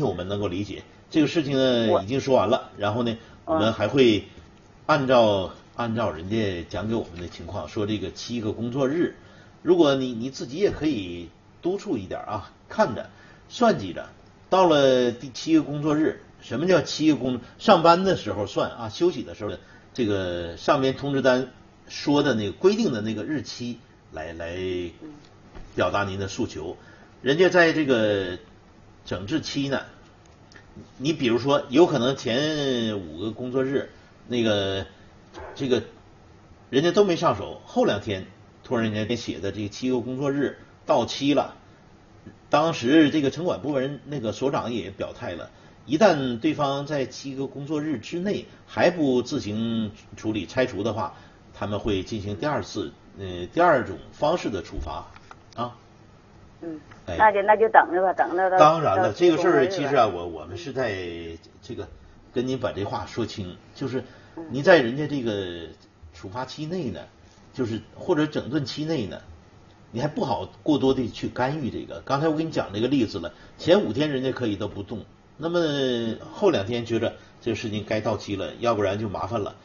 请我们能够理解这个事情呢，已经说完了，然后呢，我们还会按照人家讲给我们的情况说这个7个工作日，如果你自己也可以督促一点啊，看着算计着，到了第7个工作日，什么叫7个上班的时候算啊，休息的时候这个上面通知单说的那个规定的那个日期来表达您的诉求。人家在这个整治期呢，你比如说有可能前5个工作日那个这个人家都没上手，后2天突然人家给写的这个7个工作日到期了，当时这个城管部门那个所长也表态了，一旦对方在7个工作日之内还不自行处理拆除的话，他们会进行第二种方式的处罚啊。 那就等着吧，等着。 当然了，这个事儿其实啊，我们是在这个跟您把这话说清，就是您在人家这个处罚期内呢，就是或者整顿期内呢，你还不好过多的去干预这个。刚才我给你讲这个例子了，前5天人家可以都不动，那么后2天觉着这个事情该到期了，要不然就麻烦了。